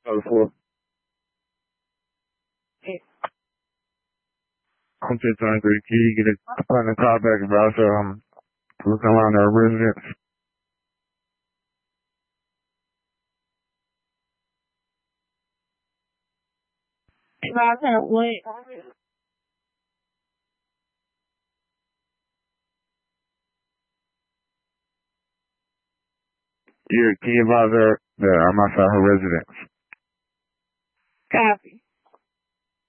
Oh, cool. I'm just hungry. Can you get a find a call back about looking around our residence? Wait. Yeah, can you advise her that I'm outside her residence? Copy.